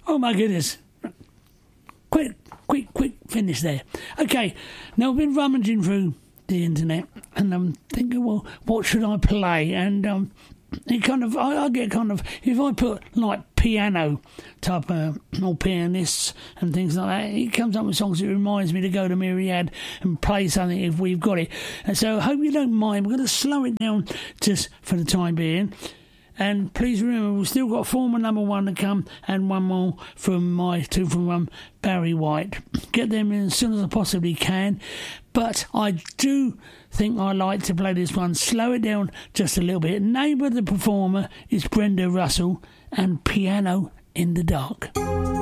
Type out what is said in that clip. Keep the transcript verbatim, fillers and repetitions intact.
Oh my goodness. Quick, quick, quick finish there. Okay, now I've been rummaging through the internet and I'm thinking, well, what should I play? And um, it kind of, I, I get kind of, if I put like piano type uh, or pianists and things like that, it comes up with songs that reminds me to go to Myriad and play something if we've got it. And so I hope you don't mind. We're going to slow it down just for the time being. And please remember, we've still got former number one to come and one more from my two from one, Barry White. Get them in as soon as I possibly can. But I do think I like to play this one. Slow it down just a little bit. Name of the performer is Brenda Russell and Piano in the Dark.